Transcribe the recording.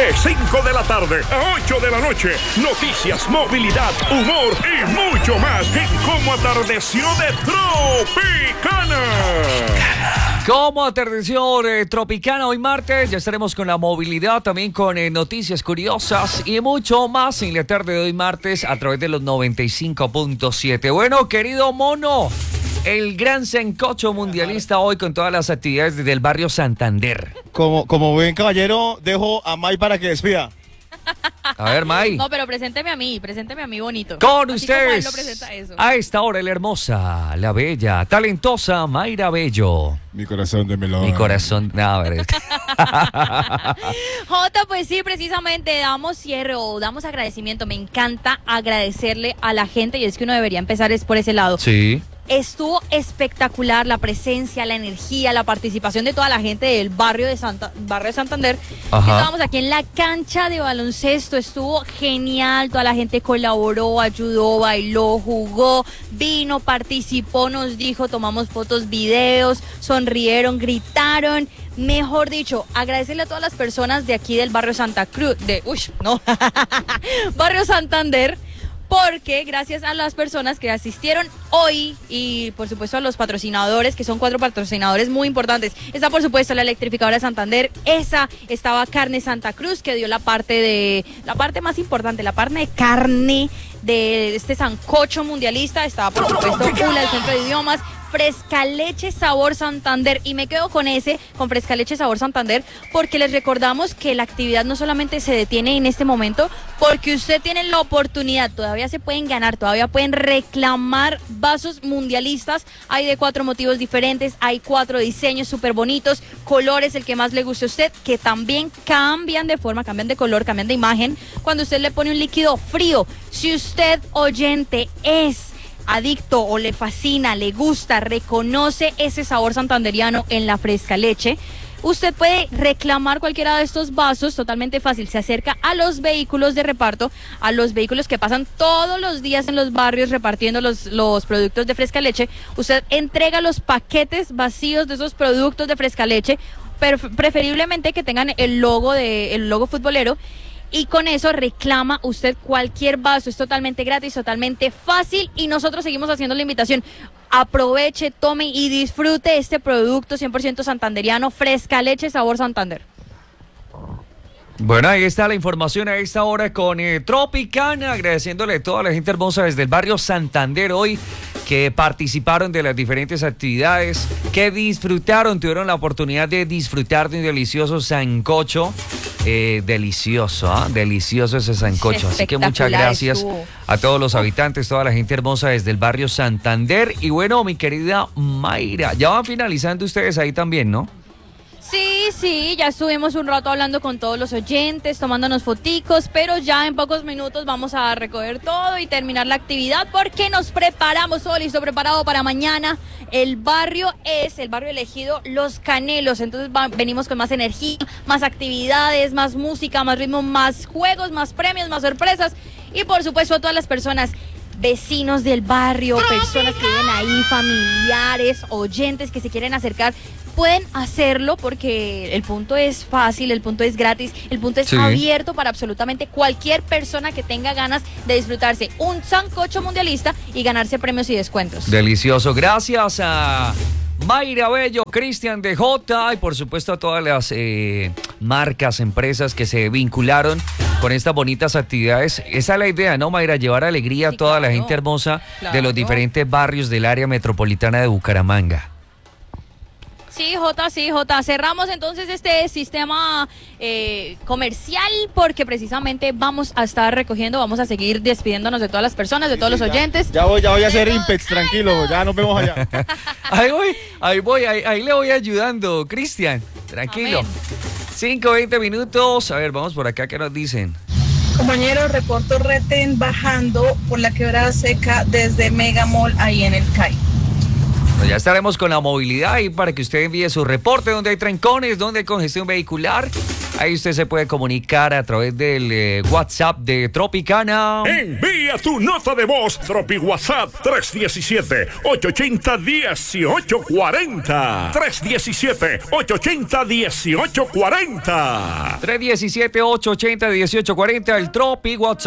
De 5 de la tarde a 8 de la noche. Noticias, movilidad, humor y mucho más en Cómo Atardeció de Tropicana. Como atardeció Tropicana hoy martes, ya estaremos con la movilidad, también con noticias curiosas y mucho más en la tarde de hoy martes a través de los 95.7. Bueno, querido mono, el gran sancocho mundialista hoy con todas las actividades desde el barrio Santander. Como ven, caballero, dejo a May para que despida. A ver, May. No, pero presénteme a mí bonito. Con así ustedes, como él lo presenta eso. a esta hora, la hermosa, la bella, talentosa Mayra Bello. Mi corazón de melón. Mi corazón, no, a ver. Jota, pues sí, precisamente damos cierre o damos agradecimiento. Me encanta agradecerle a la gente y es que uno debería empezar es por ese lado. Sí. Estuvo espectacular la presencia, la energía, la participación de toda la gente del barrio de Santander. Ajá. Estábamos aquí en la cancha de baloncesto, estuvo genial, toda la gente colaboró, ayudó, bailó, jugó, vino, participó, nos dijo, tomamos fotos, videos, sonrieron, gritaron. Mejor dicho, agradecerle a todas las personas de aquí del barrio barrio Santander, porque gracias a las personas que asistieron hoy y por supuesto a los patrocinadores, que son 4 patrocinadores muy importantes. Está por supuesto la electrificadora de Santander, estaba Carne Santa Cruz, que dio la parte más importante, la parte de carne de este sancocho mundialista. Estaba por supuesto ULA, el Centro de Idiomas, Frescaleche Sabor Santander, y me quedo con Frescaleche Sabor Santander, porque les recordamos que la actividad no solamente se detiene en este momento, porque usted tiene la oportunidad, todavía se pueden ganar, todavía pueden reclamar vasos mundialistas. Hay de 4 motivos diferentes, hay 4 diseños súper bonitos, colores, el que más le guste a usted, que también cambian de forma, cambian de color, cambian de imagen cuando usted le pone un líquido frío. Si usted, oyente, es adicto o le fascina, le gusta, reconoce ese sabor santanderiano en la Frescaleche, usted puede reclamar cualquiera de estos vasos totalmente fácil. Se acerca a los vehículos de reparto, a los vehículos que pasan todos los días en los barrios repartiendo los productos de Frescaleche. Usted entrega los paquetes vacíos de esos productos de Frescaleche, preferiblemente que tengan el logo futbolero. Y con eso reclama usted cualquier vaso, es totalmente gratis, totalmente fácil, y nosotros seguimos haciendo la invitación. Aproveche, tome y disfrute este producto 100% santanderiano, Frescaleche Sabor Santander. Bueno, ahí está la información a esta hora con Tropicana, agradeciéndole a toda la gente hermosa desde el barrio Santander hoy, que participaron de las diferentes actividades, que disfrutaron, tuvieron la oportunidad de disfrutar de un delicioso sancocho. Delicioso ese sancocho. Así que muchas gracias a todos los habitantes, toda la gente hermosa desde el barrio Santander. Y bueno, mi querida Mayra, ya van finalizando ustedes ahí también, ¿no? Sí, ya estuvimos un rato hablando con todos los oyentes, tomándonos foticos, pero ya en pocos minutos vamos a recoger todo y terminar la actividad, porque nos preparamos, todo listo, preparado para mañana. El barrio es el barrio elegido Los Canelos, entonces venimos con más energía, más actividades, más música, más ritmo, más juegos, más premios, más sorpresas, y por supuesto a todas las personas, vecinos del barrio, personas que viven ahí, familiares, oyentes que se quieren acercar, pueden hacerlo, porque el punto es fácil, el punto es gratis, el punto es abierto para absolutamente cualquier persona que tenga ganas de disfrutarse un sancocho mundialista y ganarse premios y descuentos. Delicioso, gracias a Mayra Bello, Cristian DJ y por supuesto a todas las marcas, empresas que se vincularon con estas bonitas actividades. Esa es la idea, ¿no, Mayra? Llevar alegría a toda la gente hermosa de los diferentes barrios del área metropolitana de Bucaramanga. Sí, Jota. Cerramos entonces este sistema comercial, porque precisamente vamos a estar recogiendo, vamos a seguir despidiéndonos de todas las personas, de todos los oyentes. Ya voy a hacer Impex, tranquilo, ya nos vemos allá. Ahí le voy ayudando, Cristian, tranquilo. 5-20 minutos, a ver, vamos por acá, ¿qué nos dicen? Compañero, reporto retén bajando por la Quebrada Seca desde Mega Mall, ahí en el CAI. Ya estaremos con la movilidad y para que usted envíe su reporte, donde hay trancones, donde hay congestión vehicular. Ahí usted se puede comunicar a través del WhatsApp de Tropicana. Envíe Envía tu nota de voz. Tropi WhatsApp 317-880-1840. 317-880-1840. 317-880-1840, el Tropi WhatsApp.